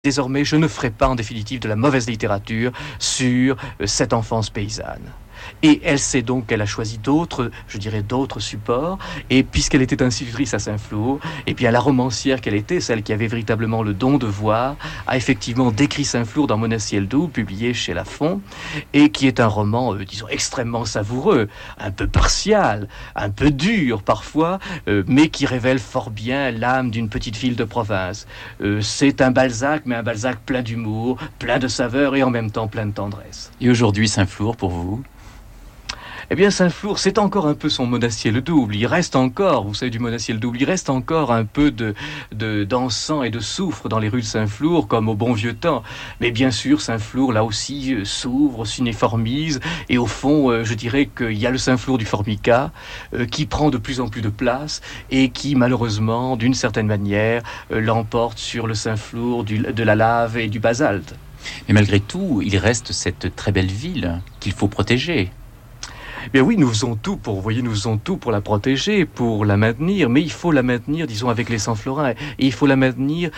Désormais, je ne ferai pas en définitive de la mauvaise littérature sur cette enfance paysanne. Et elle sait donc qu'elle a choisi d'autres supports. Et puisqu'elle était institutrice à Saint-Flour, et bien la romancière qu'elle était, celle qui avait véritablement le don de voir, a effectivement décrit Saint-Flour dans Monastier le Doux, publié chez Lafon, et qui est un roman, disons, extrêmement savoureux, un peu partial, un peu dur parfois, mais qui révèle fort bien l'âme d'une petite ville de province. C'est un Balzac, mais un Balzac plein d'humour, plein de saveur et en même temps plein de tendresse. Et aujourd'hui, Saint-Flour, pour vous ? Eh bien, Saint-Flour, c'est encore un peu son Monastier le Double. Il reste encore, vous savez, du Monastier le Double, il reste encore un peu d'encens et de soufre dans les rues de Saint-Flour, comme au bon vieux temps. Mais bien sûr, Saint-Flour, là aussi, s'ouvre, s'uniformise. Et au fond, je dirais qu'il y a le Saint-Flour du Formica, qui prend de plus en plus de place et qui, malheureusement, d'une certaine manière, l'emporte sur le Saint-Flour de la lave et du basalte. Mais malgré tout, il reste cette très belle ville qu'il faut protéger. Bien oui, nous faisons tout pour la protéger, pour la maintenir, mais il faut la maintenir, disons, avec les Saint-Florins, et il faut la maintenir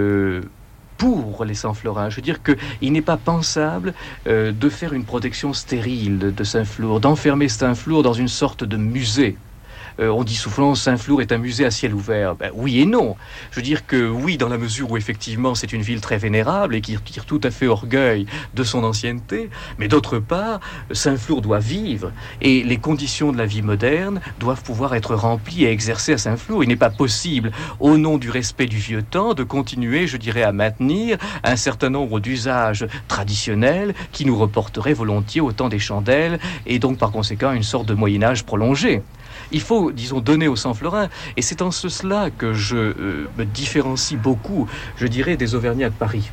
pour les Saint-Florins. Je veux dire qu'il n'est pas pensable de faire une protection stérile de Saint-Flour, d'enfermer Saint-Flour dans une sorte de musée. On dit souvent Saint-Flour est un musée à ciel ouvert. Ben, oui et non. Je veux dire que oui, dans la mesure où effectivement c'est une ville très vénérable et qui tire tout à fait orgueil de son ancienneté, mais d'autre part, Saint-Flour doit vivre et les conditions de la vie moderne doivent pouvoir être remplies et exercées à Saint-Flour. Il n'est pas possible, au nom du respect du vieux temps, de continuer, je dirais, à maintenir un certain nombre d'usages traditionnels qui nous reporteraient volontiers au temps des chandelles et donc par conséquent une sorte de Moyen-Âge prolongé. Il faut, disons, donner aux Saint-Florins, et c'est en cela que je me différencie beaucoup, je dirais, des Auvergnats de Paris.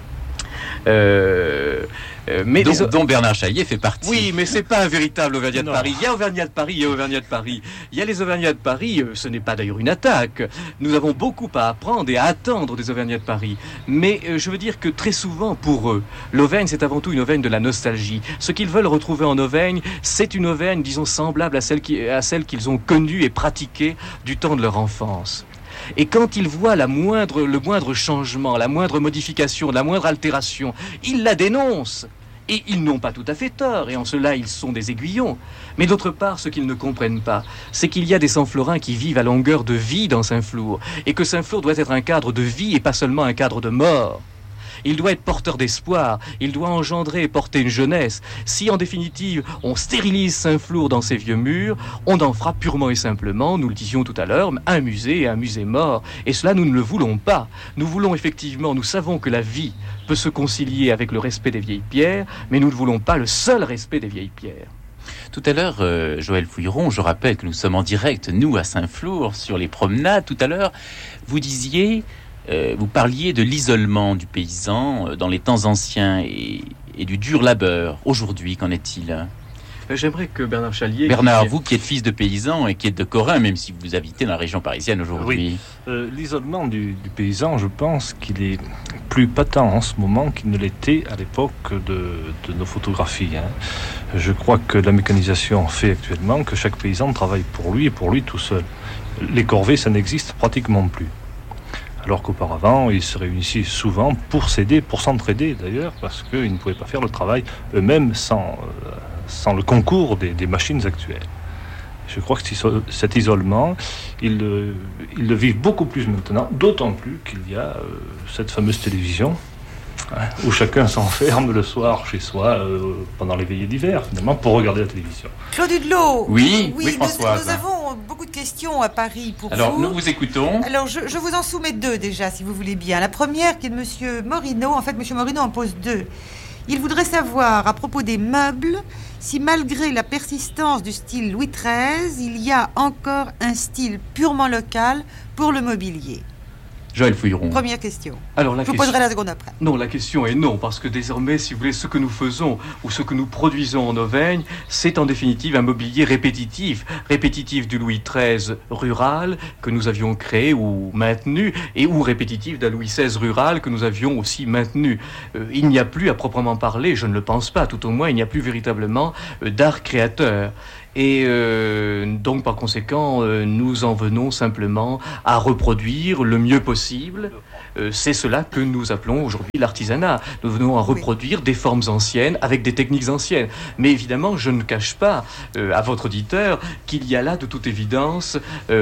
Dont Bernard Chaillet fait partie. Oui, mais c'est pas un véritable Auvergnat de Paris. Il y a Auvergnat de Paris, il y a Auvergnat de Paris. Il y a les Auvergnats de Paris, ce n'est pas d'ailleurs une attaque. Nous avons beaucoup à apprendre et à attendre des Auvergnats de Paris. Mais je veux dire que très souvent, pour eux, l'Auvergne, c'est avant tout une Auvergne de la nostalgie. Ce qu'ils veulent retrouver en Auvergne, c'est une Auvergne, disons, semblable à celle qu'ils ont connue et pratiquée du temps de leur enfance. Et quand ils voient le moindre changement, la moindre modification, la moindre altération, ils la dénoncent. Et ils n'ont pas tout à fait tort, et en cela ils sont des aiguillons. Mais d'autre part, ce qu'ils ne comprennent pas, c'est qu'il y a des Saint-Florins qui vivent à longueur de vie dans Saint-Flour, et que Saint-Flour doit être un cadre de vie et pas seulement un cadre de mort. Il doit être porteur d'espoir, il doit engendrer et porter une jeunesse. Si en définitive on stérilise Saint-Flour dans ses vieux murs, on en fera purement et simplement, nous le disions tout à l'heure, un musée et un musée mort. Et cela nous ne le voulons pas. Nous voulons effectivement, nous savons que la vie peut se concilier avec le respect des vieilles pierres, mais nous ne voulons pas le seul respect des vieilles pierres. Tout à l'heure, Joël Fouilleron, je rappelle que nous sommes en direct, nous, à Saint-Flour, sur les promenades. Tout à l'heure, vous disiez... vous parliez de l'isolement du paysan dans les temps anciens et du dur labeur. Aujourd'hui, qu'en est-il ? J'aimerais que Bernard Chaillet... Bernard, vous qui êtes fils de paysan et qui êtes de Corin, même si vous habitez dans la région parisienne aujourd'hui. Oui. L'isolement du paysan, je pense qu'il est plus patent en ce moment qu'il ne l'était à l'époque de nos photographies. Je crois que la mécanisation fait actuellement que chaque paysan travaille pour lui et pour lui tout seul. Les corvées, ça n'existe pratiquement plus. Alors qu'auparavant, ils se réunissaient souvent pour s'aider, pour s'entraider d'ailleurs, parce qu'ils ne pouvaient pas faire le travail eux-mêmes sans le concours des machines actuelles. Je crois que cet isolement, ils le vivent beaucoup plus maintenant, d'autant plus qu'il y a cette fameuse télévision, où chacun s'enferme le soir chez soi pendant les veillées d'hiver, finalement, pour regarder la télévision. Claude Hudelot. Oui, Françoise. Nous avons beaucoup de questions à Paris pour Alors, vous. nous vous écoutons. Alors, je vous en soumets deux déjà, si vous voulez bien. La première qui est de Monsieur Morino. En fait, Monsieur Morino en pose deux. Il voudrait savoir, à propos des meubles, si malgré la persistance du style Louis XIII, il y a encore un style purement local pour le mobilier. Joël Fouilleron. Première question. Alors, je vous poserai la seconde après. Non, la question est non, parce que désormais, si vous voulez, ce que nous faisons ou ce que nous produisons en Auvergne, c'est en définitive un mobilier répétitif du Louis XIII rural que nous avions créé ou maintenu, et ou répétitif d'un Louis XVI rural que nous avions aussi maintenu. Il n'y a plus, à proprement parler, je ne le pense pas, tout au moins, il n'y a plus véritablement d'art créateur. Et donc, par conséquent, nous en venons simplement à reproduire le mieux possible c'est cela que nous appelons aujourd'hui l'artisanat. Nous venons à reproduire des formes anciennes avec des techniques anciennes. Mais évidemment, je ne cache pas à votre auditeur qu'il y a là, de toute évidence,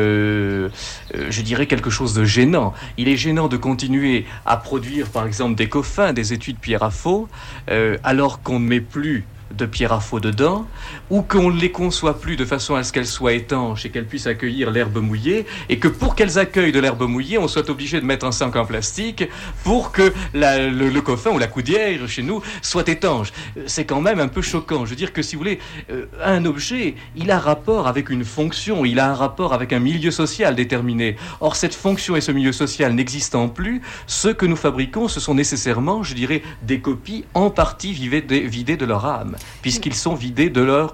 je dirais quelque chose de gênant. Il est gênant de continuer à produire, par exemple, des coffins, des étuis de pierre à faux, alors qu'on ne met plus de pierre à faux dedans, ou qu'on ne les conçoit plus de façon à ce qu'elles soient étanches et qu'elles puissent accueillir l'herbe mouillée, et que pour qu'elles accueillent de l'herbe mouillée, on soit obligé de mettre un sac en plastique pour que le coffin ou la coudière chez nous soit étanche. C'est quand même un peu choquant. Je veux dire que, si vous voulez, un objet, il a un rapport avec une fonction, il a un rapport avec un milieu social déterminé. Or, cette fonction et ce milieu social n'existant plus, ce que nous fabriquons, ce sont nécessairement, je dirais, des copies en partie vidées de leur âme, puisqu'ils sont vidés de leur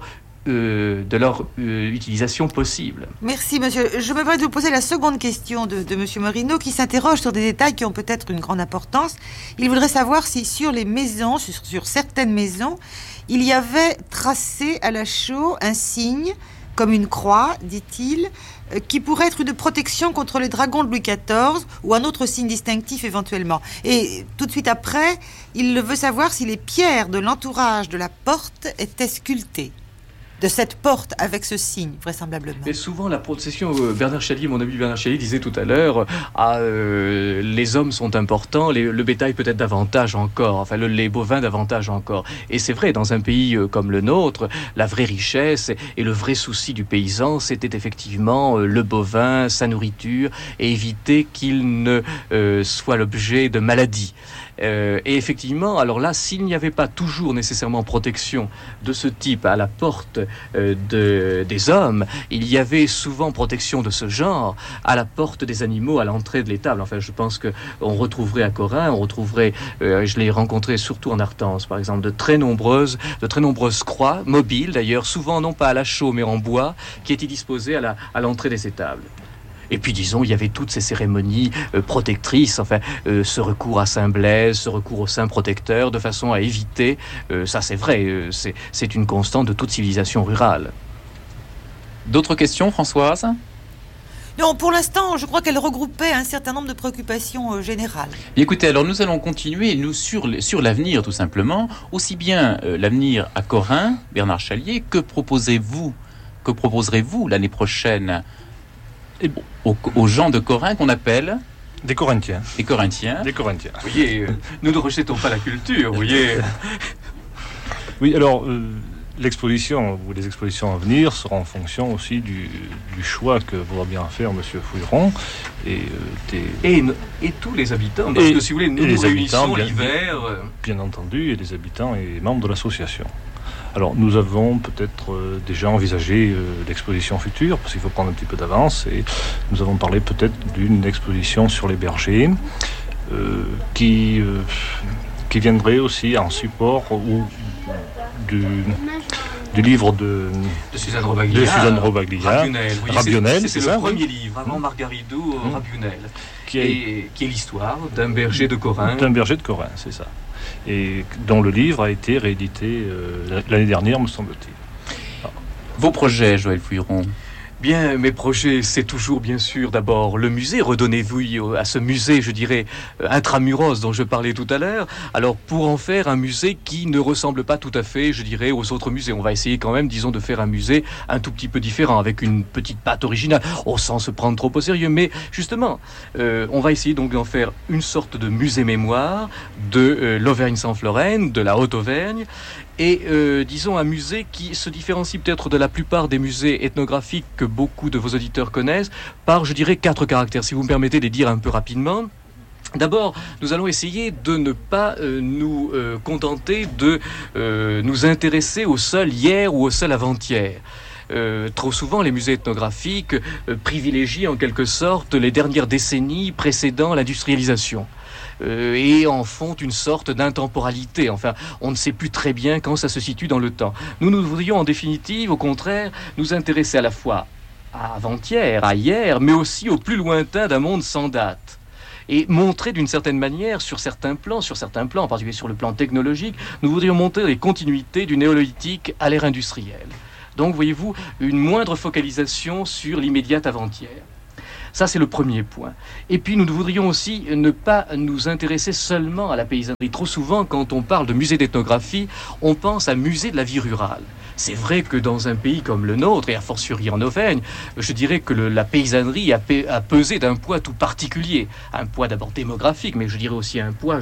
utilisation possible. Merci, monsieur. Je me permets de vous poser la seconde question de monsieur Morino, qui s'interroge sur des détails qui ont peut-être une grande importance. Il voudrait savoir si sur les maisons, sur certaines maisons, il y avait tracé à la chaux un signe, comme une croix, dit-il, qui pourrait être une protection contre les dragons de Louis XIV ou un autre signe distinctif éventuellement. Et tout de suite après, il veut savoir si les pierres de l'entourage de la porte étaient sculptées. De cette porte avec ce signe, vraisemblablement. Et souvent, la procession, Bernard Chalier, mon ami Bernard Chalier, disait tout à l'heure, les hommes sont importants, le bétail peut-être davantage encore, enfin les bovins davantage encore. Et c'est vrai, dans un pays comme le nôtre, la vraie richesse et le vrai souci du paysan, c'était effectivement le bovin, sa nourriture, et éviter qu'il ne soit l'objet de maladies. Et effectivement, alors là, s'il n'y avait pas toujours nécessairement protection de ce type à la porte des hommes, il y avait souvent protection de ce genre à la porte des animaux, à l'entrée de l'étable. Enfin, je pense qu'on retrouverait à Corin, je l'ai rencontré surtout en Artense, par exemple, de très nombreuses croix, mobiles d'ailleurs, souvent non pas à la chaux mais en bois, qui étaient disposées à l'entrée des étables. Et puis, disons, il y avait toutes ces cérémonies protectrices, enfin, ce recours à Saint Blaise, ce recours au Saint Protecteur, de façon à éviter, ça c'est vrai, c'est une constante de toute civilisation rurale. D'autres questions, Françoise ? Non, pour l'instant, je crois qu'elle regroupait un certain nombre de préoccupations générales. Écoutez, alors nous allons continuer, sur l'avenir tout simplement, aussi bien l'avenir à Corin, Bernard Chalier, que proposerez-vous l'année prochaine aux gens de Corin qu'on appelle des Corinthiens. Des Corinthiens. Vous voyez, nous ne rejetons pas la culture, vous voyez. Oui, alors l'exposition ou les expositions à venir seront en fonction aussi du choix que voudra bien faire Monsieur Fouilleron et tous les habitants, parce que si vous voulez, nous réunissons l'hiver. Bien entendu, et les habitants et membres de l'association. Alors, nous avons peut-être déjà envisagé l'exposition future, parce qu'il faut prendre un petit peu d'avance, et nous avons parlé peut-être d'une exposition sur les bergers, qui viendrait aussi en support du livre de Suzanne Robaglia, Rabionnel, c'est le premier livre, avant Margaridou, Rabionnel, qui est l'histoire d'un berger de Corin. C'est ça. Et dont le livre a été réédité l'année dernière, me semble-t-il. Vos projets, Joël Fouilleron? Bien, mes projets, c'est toujours bien sûr d'abord le musée. Redonnez-vous à ce musée, je dirais, intramuros dont je parlais tout à l'heure. Alors, pour en faire un musée qui ne ressemble pas tout à fait, je dirais, aux autres musées. On va essayer quand même, disons, de faire un musée un tout petit peu différent, avec une petite patte originale, sans se prendre trop au sérieux. Mais justement, on va essayer donc d'en faire une sorte de musée mémoire de l'Auvergne-Sans-Florène, de la Haute-Auvergne. Et disons un musée qui se différencie peut-être de la plupart des musées ethnographiques que beaucoup de vos auditeurs connaissent par, je dirais, 4 caractères. Si vous me permettez de les dire un peu rapidement. D'abord, nous allons essayer de ne pas nous contenter de nous intéresser au seul hier ou au seul avant-hier. Trop souvent, les musées ethnographiques privilégient en quelque sorte les dernières décennies précédant l'industrialisation. Et en font une sorte d'intemporalité. Enfin, on ne sait plus très bien quand ça se situe dans le temps. Nous voudrions en définitive, au contraire, nous intéresser à la fois à avant-hier, à hier, mais aussi au plus lointain d'un monde sans date. Et montrer d'une certaine manière, sur certains plans, en particulier sur le plan technologique, nous voudrions montrer les continuités du néolithique à l'ère industrielle. Donc, voyez-vous, une moindre focalisation sur l'immédiate avant-hier. Ça, c'est le premier point. Et puis, nous voudrions aussi ne pas nous intéresser seulement à la paysannerie. Trop souvent, quand on parle de musée d'ethnographie, on pense à musée de la vie rurale. C'est vrai que dans un pays comme le nôtre, et a fortiori en Auvergne, je dirais que la paysannerie a pesé d'un poids tout particulier. Un poids d'abord démographique, mais je dirais aussi un poids,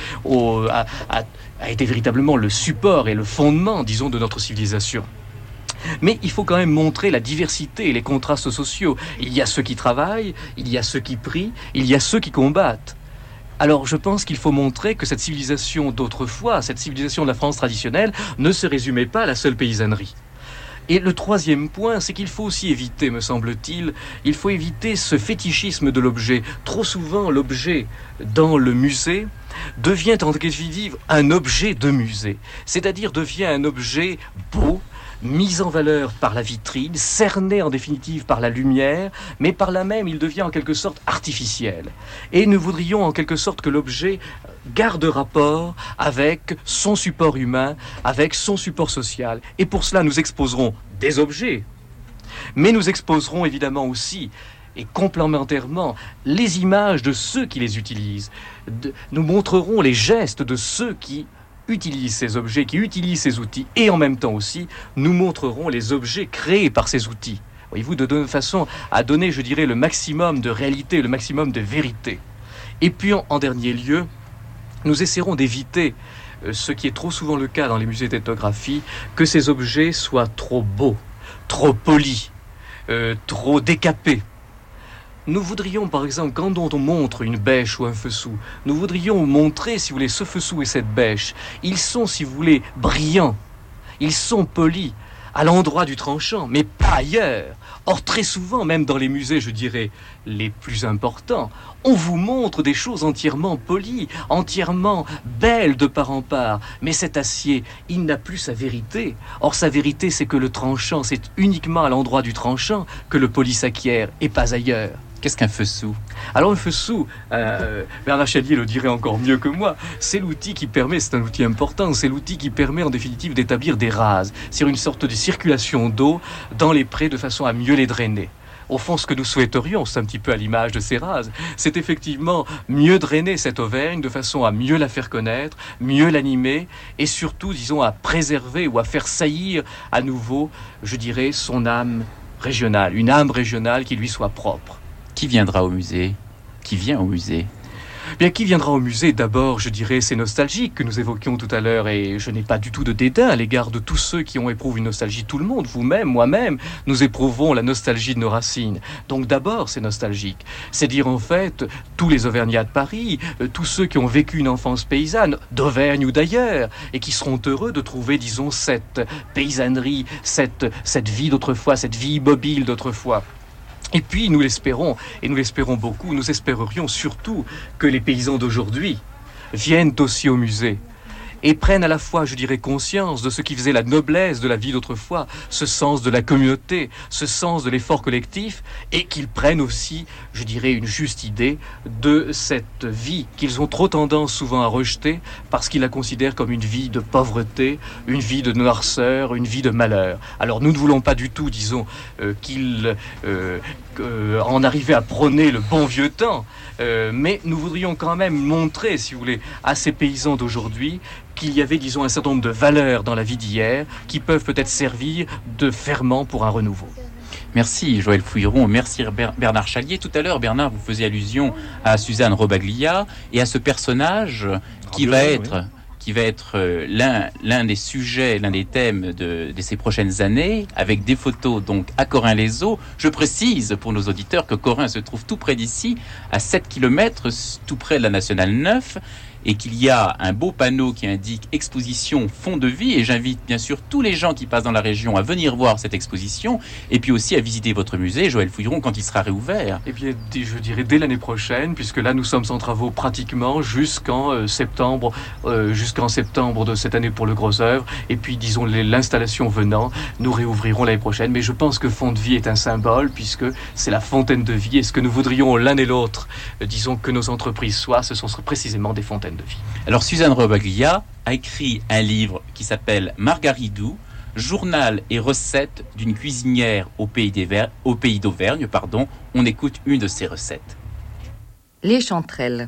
a été véritablement le support et le fondement, disons, de notre civilisation. Mais il faut quand même montrer la diversité et les contrastes sociaux. Il y a ceux qui travaillent, il y a ceux qui prient, il y a ceux qui combattent. Alors je pense qu'il faut montrer que cette civilisation d'autrefois, cette civilisation de la France traditionnelle, ne se résumait pas à la seule paysannerie. Et le troisième point, c'est qu'il faut aussi éviter, me semble-t-il, il faut éviter ce fétichisme de l'objet. Trop souvent, l'objet dans le musée devient en définitive un objet de musée, c'est-à-dire devient un objet beau, mis en valeur par la vitrine, cerné en définitive par la lumière, mais par là même il devient en quelque sorte artificiel. Et nous voudrions en quelque sorte que l'objet garde rapport avec son support humain, avec son support social. Et pour cela, nous exposerons des objets, mais nous exposerons évidemment aussi et complémentairement les images de ceux qui les utilisent. Nous montrerons les gestes de ceux qui utilisent ces objets, qui utilisent ces outils, et en même temps aussi, nous montrerons les objets créés par ces outils. Voyez-vous, de façon à donner, je dirais, le maximum de réalité, le maximum de vérité. Et puis, en dernier lieu, nous essaierons d'éviter, ce qui est trop souvent le cas dans les musées d'ethnographie, que ces objets soient trop beaux, trop polis, trop décapés. Nous voudrions, par exemple, quand on montre une bêche ou un feu-sou, nous voudrions montrer, si vous voulez, ce feu-sou et cette bêche. Ils sont, si vous voulez, brillants. Ils sont polis à l'endroit du tranchant, mais pas ailleurs. Or, très souvent, même dans les musées, je dirais, les plus importants, on vous montre des choses entièrement polies, entièrement belles de part en part. Mais cet acier, il n'a plus sa vérité. Or, sa vérité, c'est que le tranchant, c'est uniquement à l'endroit du tranchant que le poli s'acquiert, et pas ailleurs. Qu'est-ce qu'un feu-sou ? Alors un feu-sou, Bernard Chalier le dirait encore mieux que moi, c'est l'outil qui permet, c'est un outil important, c'est l'outil qui permet en définitive d'établir des rases, c'est une sorte de circulation d'eau dans les prés de façon à mieux les drainer. Au fond, ce que nous souhaiterions, c'est un petit peu à l'image de ces rases, c'est effectivement mieux drainer cette Auvergne de façon à mieux la faire connaître, mieux l'animer et surtout, disons, à préserver ou à faire saillir à nouveau, je dirais, son âme régionale, une âme régionale qui lui soit propre. Qui viendra au musée ? Qui vient au musée ? Bien, qui viendra au musée ? D'abord, je dirais, c'est nostalgique que nous évoquions tout à l'heure, et je n'ai pas du tout de dédain à l'égard de tous ceux qui ont éprouvé une nostalgie. Tout le monde, vous-même, moi-même, nous éprouvons la nostalgie de nos racines. Donc d'abord, c'est nostalgique. C'est dire en fait, tous les Auvergnats de Paris, tous ceux qui ont vécu une enfance paysanne, d'Auvergne ou d'ailleurs, et qui seront heureux de trouver, disons, cette paysannerie, cette vie d'autrefois, cette vie immobile d'autrefois. Et puis, nous l'espérons, et nous l'espérons beaucoup, nous espérerions surtout que les paysans d'aujourd'hui viennent aussi au musée et prennent à la fois, je dirais, conscience de ce qui faisait la noblesse de la vie d'autrefois, ce sens de la communauté, ce sens de l'effort collectif, et qu'ils prennent aussi, je dirais, une juste idée de cette vie qu'ils ont trop tendance souvent à rejeter parce qu'ils la considèrent comme une vie de pauvreté, une vie de noirceur, une vie de malheur. Alors nous ne voulons pas du tout, disons, qu'ils en arrivaient à prôner le bon vieux temps, mais nous voudrions quand même montrer, si vous voulez, à ces paysans d'aujourd'hui qu'il y avait, disons, un certain nombre de valeurs dans la vie d'hier qui peuvent peut-être servir de ferment pour un renouveau. Merci Joël Fouilleron, merci Bernard Chalier. Tout à l'heure, Bernard, vous faisiez allusion à Suzanne Robaglia et à ce personnage qui va être l'un des sujets, l'un des thèmes de ces prochaines années, avec des photos donc à Corin-les-Eaux. Je précise pour nos auditeurs que Corin se trouve tout près d'ici, à 7 km, tout près de la Nationale 9, et qu'il y a un beau panneau qui indique exposition fond de vie, et j'invite bien sûr tous les gens qui passent dans la région à venir voir cette exposition, et puis aussi à visiter votre musée, Joël Fouilleron, quand il sera réouvert. Eh bien, je dirais dès l'année prochaine, puisque là nous sommes en travaux pratiquement jusqu'en septembre de cette année pour le gros œuvre, et puis disons l'installation venant, nous réouvrirons l'année prochaine. Mais je pense que fond de vie est un symbole, puisque c'est la fontaine de vie, et ce que nous voudrions l'un et l'autre, disons que nos entreprises soient, ce sont précisément des fontaines de vie. Alors Suzanne Robaglia a écrit un livre qui s'appelle Margaridou, Journal et recettes d'une cuisinière au pays d'Auvergne. On écoute une de ses recettes. Les chanterelles.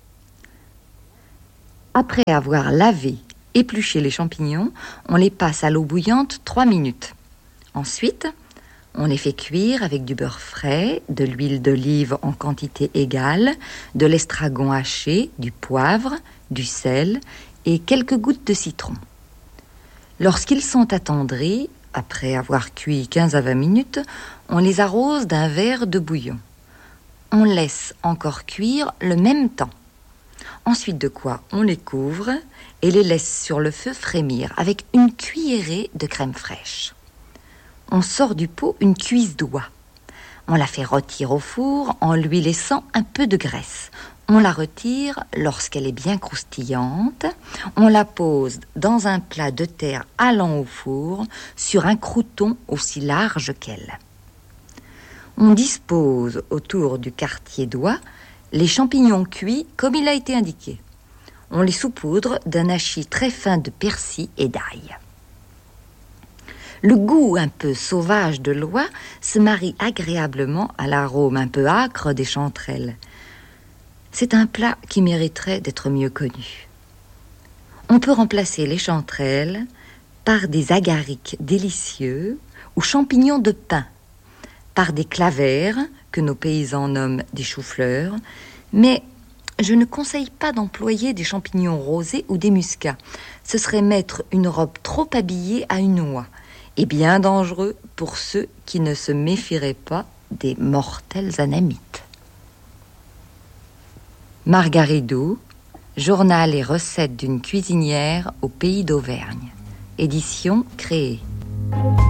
Après avoir lavé, épluché les champignons, on les passe à l'eau bouillante 3 minutes. Ensuite, on les fait cuire avec du beurre frais, de l'huile d'olive en quantité égale, de l'estragon haché, du poivre, du sel et quelques gouttes de citron. Lorsqu'ils sont attendris, après avoir cuit 15 à 20 minutes, on les arrose d'un verre de bouillon. On laisse encore cuire le même temps. Ensuite de quoi on les couvre et les laisse sur le feu frémir avec une cuillerée de crème fraîche. On sort du pot une cuisse d'oie. On la fait rôtir au four en lui laissant un peu de graisse. On la retire lorsqu'elle est bien croustillante. On la pose dans un plat de terre allant au four sur un croûton aussi large qu'elle. On dispose autour du quartier d'oie les champignons cuits comme il a été indiqué. On les saupoudre d'un hachis très fin de persil et d'ail. Le goût un peu sauvage de l'oie se marie agréablement à l'arôme un peu âcre des chanterelles. C'est un plat qui mériterait d'être mieux connu. On peut remplacer les chanterelles par des agarics délicieux ou champignons de pin, par des clavères que nos paysans nomment des choux-fleurs, mais je ne conseille pas d'employer des champignons rosés ou des muscats. Ce serait mettre une robe trop habillée à une oie et bien dangereux pour ceux qui ne se méfieraient pas des mortels anamites. Margaridou, journal et recettes d'une cuisinière au pays d'Auvergne. Édition créée.